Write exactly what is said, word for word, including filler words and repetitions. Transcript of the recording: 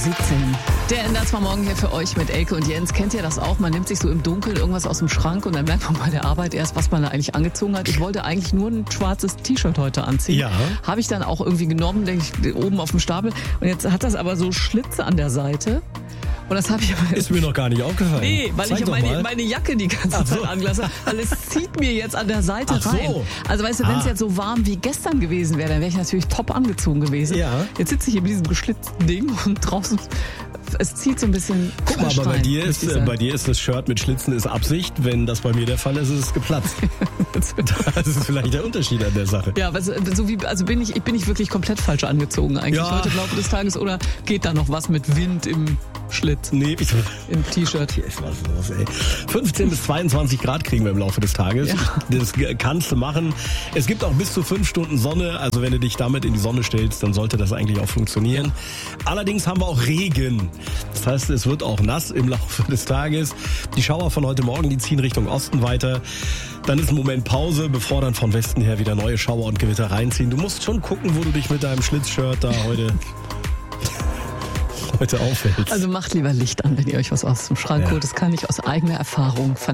siebzehn. Der Ender war morgen hier für euch mit Elke und Jens. Kennt ihr das auch? Man nimmt sich so im Dunkeln irgendwas aus dem Schrank und dann merkt man bei der Arbeit erst, was man da eigentlich angezogen hat. Ich wollte eigentlich nur ein schwarzes T-Shirt heute anziehen. Ja. Habe ich dann auch irgendwie genommen, denke ich, oben auf dem Stapel. Und jetzt hat das aber so Schlitze an der Seite. Und das habe ich aber Ist mir noch gar nicht aufgefallen. Nee, weil Zeig ich meine, meine Jacke die ganze Ach so. Zeit angelassen habe. Weil es zieht mir jetzt an der Seite Ach so. rein. Also weißt du, wenn es Ah. jetzt so warm wie gestern gewesen wäre, dann wäre ich natürlich top angezogen gewesen. Ja. Jetzt sitze ich hier mit diesem geschlitzten Ding und draußen, es zieht so ein bisschen. Guck mal, aber bei rein, dir, muss ist, ich äh, sagen. bei dir ist das Shirt mit Schlitzen ist Absicht. Wenn das bei mir der Fall ist, ist es geplatzt. Das ist vielleicht der Unterschied an der Sache. Ja, also, so wie, also bin ich, ich bin ich wirklich komplett falsch angezogen eigentlich Ja. heute im Laufe des Tages, oder geht da noch was mit Wind im Schlitz, Nee, ich, im T-Shirt? hier ist was los, ey. fünfzehn bis zweiundzwanzig Grad kriegen wir im Laufe des Tages. Ja. Das kannst du machen. Es gibt auch bis zu fünf Stunden Sonne. Also wenn du dich damit in die Sonne stellst, dann sollte das eigentlich auch funktionieren. Allerdings haben wir auch Regen. Das heißt, es wird auch nass im Laufe des Tages. Die Schauer von heute Morgen, die ziehen Richtung Osten weiter. Dann ist ein Moment Pause, bevor dann von Westen her wieder neue Schauer und Gewitter reinziehen. Du musst schon gucken, wo du dich mit deinem Schlitzshirt da heute, heute aufhältst. Also macht lieber Licht an, wenn ihr euch was aus dem Schrank Ja. holt. Das kann ich aus eigener Erfahrung